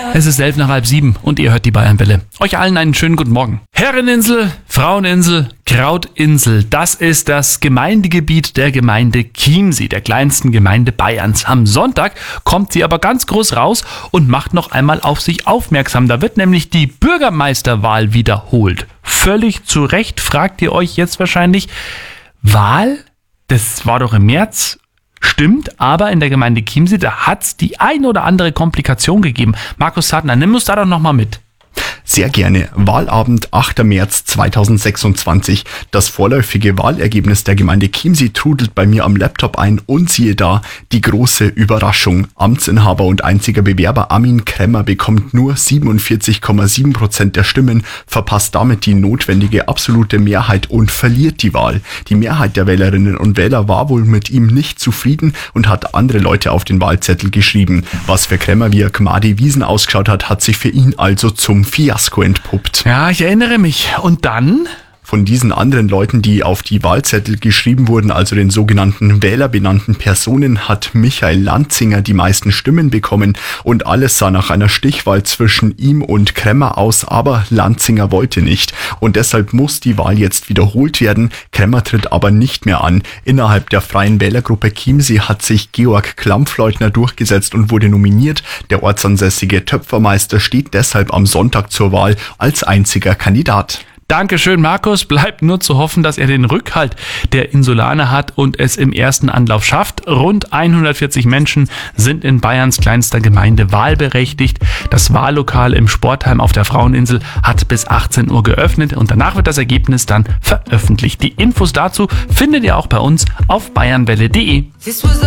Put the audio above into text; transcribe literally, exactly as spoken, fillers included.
Es ist elf nach halb sieben und ihr hört die Bayernwelle. Euch allen einen schönen guten Morgen. Herreninsel, Fraueninsel, Krautinsel. Das ist das Gemeindegebiet der Gemeinde Chiemsee, der kleinsten Gemeinde Bayerns. Am Sonntag kommt sie aber ganz groß raus und macht noch einmal auf sich aufmerksam. Da wird nämlich die Bürgermeisterwahl wiederholt. Völlig zu Recht fragt ihr euch jetzt wahrscheinlich, Wahl? Das war doch im März. Stimmt, aber in der Gemeinde Chiemsee, da hat es die ein oder andere Komplikation gegeben. Markus Sadner, nimm uns da doch nochmal mit. Sehr gerne. Wahlabend achter März zweitausendsechsundzwanzig. Das vorläufige Wahlergebnis der Gemeinde Chiemsee trudelt bei mir am Laptop ein und siehe da, die große Überraschung. Amtsinhaber und einziger Bewerber Armin Kremmer bekommt nur siebenundvierzig Komma sieben Prozent der Stimmen, verpasst damit die notwendige absolute Mehrheit und verliert die Wahl. Die Mehrheit der Wählerinnen und Wähler war wohl mit ihm nicht zufrieden und hat andere Leute auf den Wahlzettel geschrieben. Was für Kremmer wie Gmadi Wiesen ausgeschaut hat, hat sich für ihn also zum Fiasko entpuppt. Ja, ich erinnere mich. Und dann? Von diesen anderen Leuten, die auf die Wahlzettel geschrieben wurden, also den sogenannten wählerbenannten Personen, hat Michael Lanzinger die meisten Stimmen bekommen und alles sah nach einer Stichwahl zwischen ihm und Kremmer aus, aber Lanzinger wollte nicht und deshalb muss die Wahl jetzt wiederholt werden. Kremmer tritt aber nicht mehr an. Innerhalb der Freien Wählergruppe Chiemsee hat sich Georg Klampfleutner durchgesetzt und wurde nominiert. Der ortsansässige Töpfermeister steht deshalb am Sonntag zur Wahl als einziger Kandidat. Dankeschön, Markus. Bleibt nur zu hoffen, dass er den Rückhalt der Insulaner hat und es im ersten Anlauf schafft. Rund hundertvierzig Menschen sind in Bayerns kleinster Gemeinde wahlberechtigt. Das Wahllokal im Sportheim auf der Fraueninsel hat bis achtzehn Uhr geöffnet und danach wird das Ergebnis dann veröffentlicht. Die Infos dazu findet ihr auch bei uns auf bayernwelle punkt de.